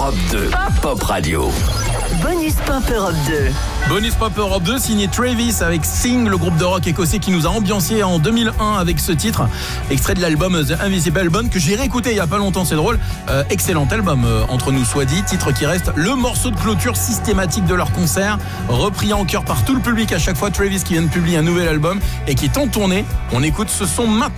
Europe 2, Pop Radio. Bonus Pop Europe 2. Bonus Pop Europe 2, signé Travis avec Sing, le groupe de rock écossais qui nous a ambiancé en 2001 avec ce titre, extrait de l'album The Invisible Band que j'ai réécouté il y a pas longtemps, c'est drôle. Excellent album, entre nous soit dit, titre qui reste le morceau de clôture systématique de leur concert, repris en chœur par tout le public à chaque fois. Travis qui vient de publier un nouvel album et qui est en tournée. On écoute ce son maintenant.